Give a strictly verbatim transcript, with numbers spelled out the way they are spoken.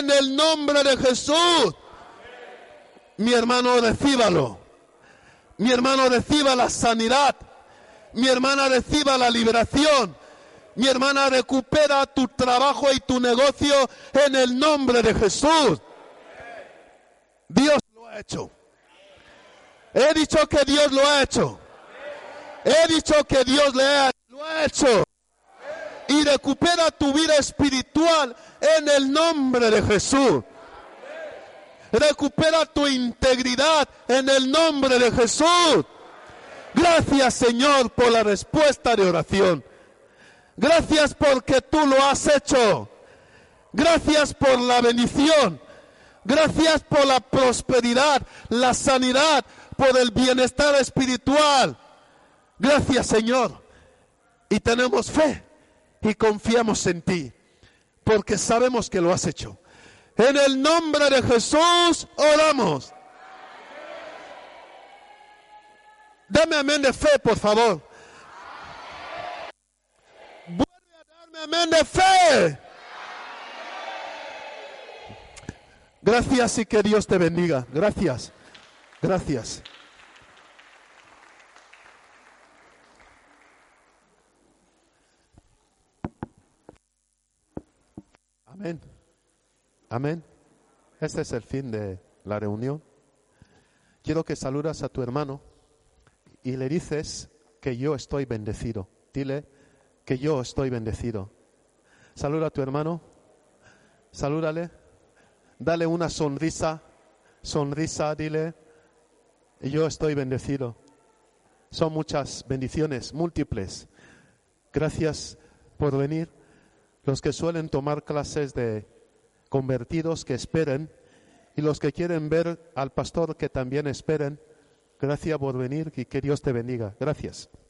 en el nombre de Jesús. Mi hermano, recíbalo. Mi hermano, reciba la sanidad. Mi hermana, reciba la liberación. Mi hermana, recupera tu trabajo y tu negocio en el nombre de Jesús. Dios lo ha hecho. He dicho que Dios lo ha hecho. He dicho que Dios le ha, lo ha hecho. Y recupera tu vida espiritual en el nombre de Jesús. Recupera tu integridad en el nombre de Jesús. Gracias, Señor, por la respuesta de oración. Gracias porque tú lo has hecho. Gracias por la bendición. Gracias por la prosperidad, la sanidad, por el bienestar espiritual. Gracias, Señor. Y tenemos fe y confiamos en ti, porque sabemos que lo has hecho. En el nombre de Jesús oramos. Dame amén de fe, por favor. Vuelve a darme amén de fe. Gracias y que Dios te bendiga. Gracias. Gracias. Amén. Amén. Este es el fin de la reunión. Quiero que saludas a tu hermano y le dices que yo estoy bendecido. Dile que yo estoy bendecido. Saluda a tu hermano. Salúdale. Dale una sonrisa. Sonrisa, dile, yo estoy bendecido. Son muchas bendiciones, múltiples. Gracias por venir. Los que suelen tomar clases de convertidos, que esperen, y los que quieren ver al pastor, que también esperen. Gracias por venir y que Dios te bendiga. Gracias.